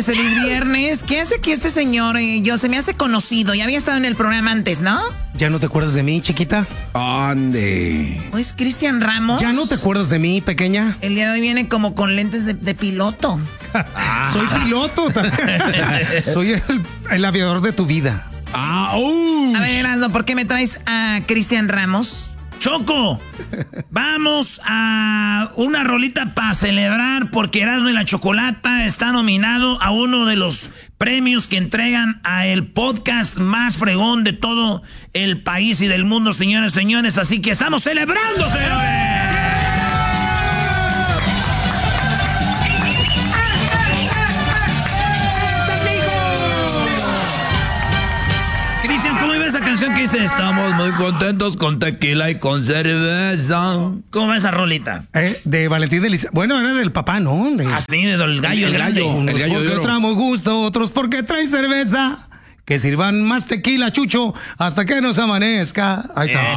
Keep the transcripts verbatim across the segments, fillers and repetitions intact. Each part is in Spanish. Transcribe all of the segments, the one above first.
tardes, feliz viernes. ¿Qué hace aquí este señor? Eh, yo se me hace conocido. Ya había estado en el programa antes, ¿no? ¿Ya no te acuerdas de mí, chiquita? ¿Dónde? Pues Cristian Ramos. ¿Ya no te acuerdas de mí, pequeña? El día de hoy viene como con lentes de, de piloto. Soy piloto. Soy el, el aviador de tu vida. Ah, uh. A ver, Erasmo, ¿por qué me traes a Cristian Ramos? Choco, vamos a una rolita para celebrar porque Erasmo y la Chocolata está nominado a uno de los premios que entregan a el podcast más fregón de todo el país y del mundo, señores, señores. Así que estamos celebrando, señores. Cristian, ¿cómo iba esa canción que dice? Estamos muy contentos con tequila y con cerveza. ¿Cómo va esa rolita? Eh, de Valentín de Liz. Bueno, era del papá, ¿no? De... Así, del gallo, el, el grande. Unos el gallo porque de oro. traemos gusto, otros porque traen cerveza. Que sirvan más tequila, Chucho, hasta que nos amanezca. Ahí está.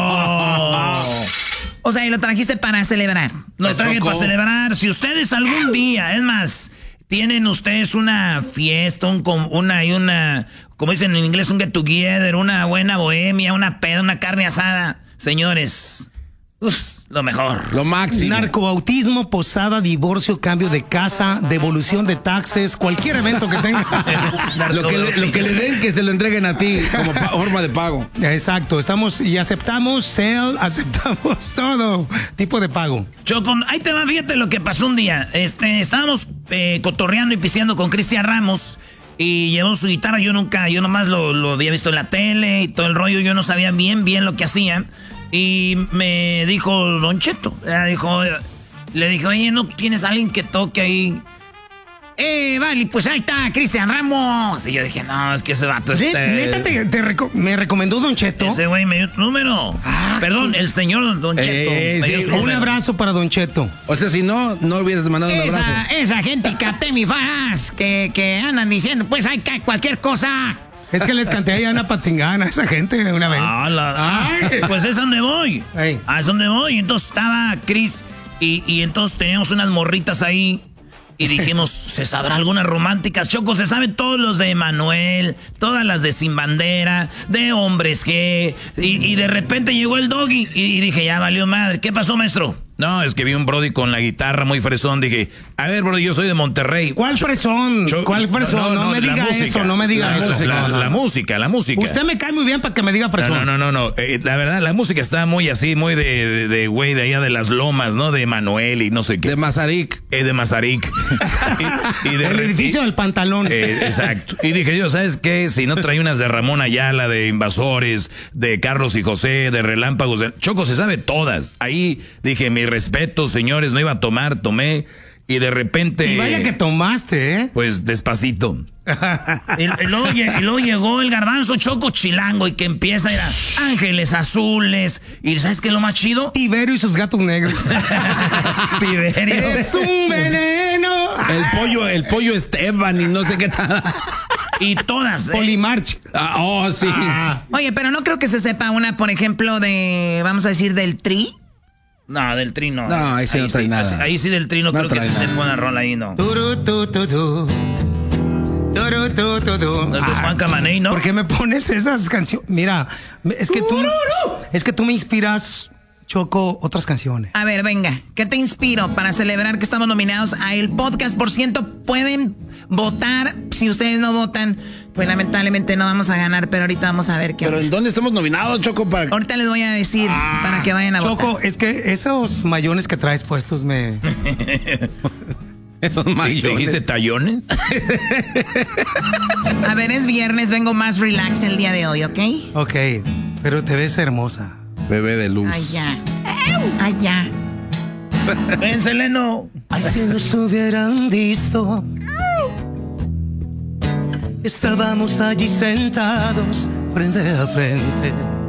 Eso. O sea, y lo trajiste para celebrar. Lo traje Choco. para celebrar. Si ustedes algún día, es más, tienen ustedes una fiesta, un, com- una y una, como dicen en inglés, un get together, una buena bohemia, una peda, una carne asada, señores, uf, lo mejor. Lo máximo. Narcobautismo, posada, divorcio, cambio de casa, devolución de taxes, cualquier evento que tenga. Lo que, le, lo que le den, que se lo entreguen a ti como pa- forma de pago. Exacto, estamos y aceptamos sell, aceptamos todo tipo de pago. Choco, ahí te va, fíjate lo que pasó un día. Este, estábamos eh, cotorreando y pisteando con Cristian Ramos y llevó su guitarra. Yo nunca, yo nomás lo, lo había visto en la tele y todo el rollo. Yo no sabía bien, bien lo que hacía. Y me dijo Don Cheto, eh, dijo, le dije, oye, ¿no tienes alguien que toque ahí? Eh, vale, pues ahí está Cristian Ramos. Y yo dije, no, es que ese vato ¿Sí? este... ¿Neta te, te reco- me recomendó Don Cheto? Ese güey me dio tu número. Ah, Perdón, el señor Don Cheto. Eh, me dio sí, su Un número. abrazo para Don Cheto. O sea, si no, no hubieras mandado un Esa, abrazo. esa gente captemifas que, que andan diciendo, pues hay que cualquier cosa. Es que les canté ahí a Ana Patzingana, esa gente una vez. Ah, la- Ay, pues es donde voy. Ey. Ah, es donde voy. Entonces estaba Chris y, y entonces teníamos unas morritas ahí y dijimos, ¿se sabrá algunas románticas? Choco, se saben todos los de Manuel, todas las de Sin Bandera, de Hombres G. Y, y de repente llegó el Doggy y, y dije, ya valió madre. ¿Qué pasó, maestro? No, es que vi un brody con la guitarra muy fresón. Dije, a ver, brody, yo soy de Monterrey. ¿Cuál fresón? Cho- ¿Cuál fresón? No, me la diga música. eso, no me diga La eso. música, No, La, no. la música, la música. Usted me cae muy bien para que me diga fresón. No, no, no, no. Eh, la verdad, la música está muy así, muy de, de, de güey de allá de las lomas, ¿no? De Manuel y no sé qué. De Mazarik. Eh, de Mazarik. y, y de El re- edificio y- del pantalón. eh, exacto. Y dije yo, ¿sabes qué? Si no trae unas de Ramón Ayala, de Invasores, de Carlos y José, de Relámpagos, de... Choco se sabe todas. Ahí dije, mi respeto, señores, no iba a tomar, tomé. Y de repente... Y vaya que tomaste, ¿eh? Pues despacito. y, y luego, lle- y luego llegó el garbanzo Choco chilango y que empieza a ir a Ángeles Azules. ¿Y sabes qué es lo más chido? Tiberio y sus gatos negros. Tiberio. Es un veneno. El pollo, el pollo Esteban y no sé qué tal. Y todas. eh. Polimarch. Ah, oh, sí. Ah, Oye, pero no creo que se sepa una, por ejemplo, de, vamos a decir, del Tri. No, del Tri no. No, ahí sí no trae nada. Ahí sí del Tri no, No creo que trae se nada. sepa una rola ahí, no. turu, tu, tu, tu. Turu, tu, tu, tu. No, ese es Ah, Juan Camaney, ¿no? ¿Por qué me pones esas canciones? Mira, es que tú es que tú me inspiras, Choco, otras canciones. A ver, venga, ¿qué te inspiro para celebrar que estamos nominados a el podcast? Por ciento, pueden votar. Si ustedes no votan, pues lamentablemente no vamos a ganar, pero ahorita vamos a ver qué. Pero ¿en dónde estamos nominados, Choco? Para... Ahorita les voy a decir para que vayan a votar. Choco, es que esos mayones que traes puestos me... Esos ¿Te mayores. dijiste tallones? A ver, es viernes, vengo más relax el día de hoy, ¿ok? Ok, pero te ves hermosa. Bebé de luz. Ay, ya. Ay, ya. Ven, Seleno. Ay, si nos hubieran visto. Estábamos allí sentados frente a frente.